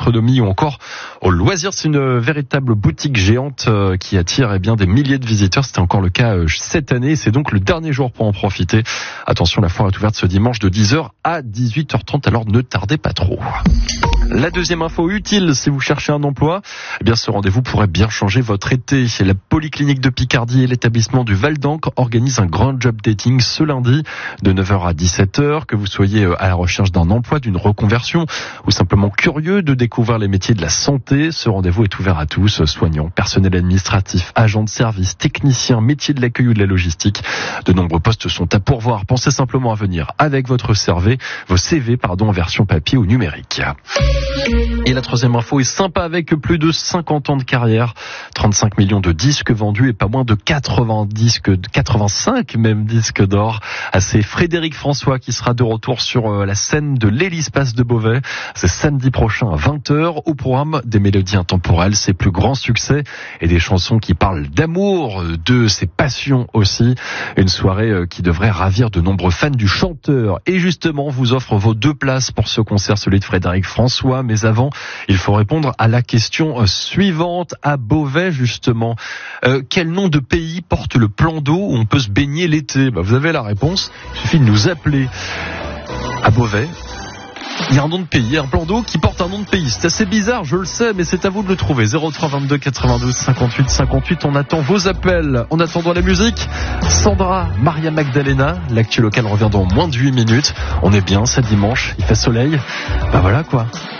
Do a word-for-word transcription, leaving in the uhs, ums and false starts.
gastronomie ou encore au loisir. C'est une véritable boutique géante qui attire eh bien des milliers de visiteurs. C'était encore le cas cette année. C'est donc le dernier jour pour en profiter. Attention, la foire est ouverte ce dimanche de dix heures à dix-huit heures trente, alors ne tardez pas trop. La deuxième info utile, si vous cherchez un emploi, eh bien ce rendez-vous pourrait bien changer votre été. La Polyclinique de Picardie et l'établissement du Val d'Ancre organisent un grand job dating ce lundi de neuf heures à dix-sept heures. Que vous soyez à la recherche d'un emploi, d'une reconversion ou simplement curieux de découvrir les métiers de la santé, ce rendez-vous est ouvert à tous, soignants, personnel administratif, agents de service, techniciens, métiers de l'accueil ou de la logistique. De nombreux postes sont à pourvoir. Pensez simplement à venir avec votre C V, vos C V pardon, en version papier ou numérique. Et la troisième info est sympa avec plus de cinquante ans de carrière, trente-cinq millions de disques vendus et pas moins de quatre-vingts disques, quatre-vingt-cinq même disques d'or. C'est Frédéric François qui sera de retour sur la scène de l'Hélice-Passe de Beauvais. C'est samedi prochain à vingt heures. Au programme, des mélodies intemporelles, ses plus grands succès et des chansons qui parlent d'amour, de ses passions aussi. Une soirée qui devrait ravir de nombreux fans du chanteur. Et justement, on vous offre vos deux places pour ce concert, celui de Frédéric François. Mais avant, il faut répondre à la question suivante. À Beauvais, justement, euh, quel nom de pays porte le plan d'eau où on peut se baigner l'été? Bah, vous avez la réponse. Il suffit de nous appeler. À Beauvais, il y a un nom de pays, un plan d'eau qui porte un nom de pays. C'est assez bizarre, je le sais, mais c'est à vous de le trouver. zéro trois vingt-deux quatre-vingt-douze cinquante-huit cinquante-huit. On attend vos appels. En attendant la musique, Sandra, Maria Magdalena. L'actu local revient dans moins de huit minutes. On est bien, c'est dimanche, il fait soleil. Bah voilà quoi.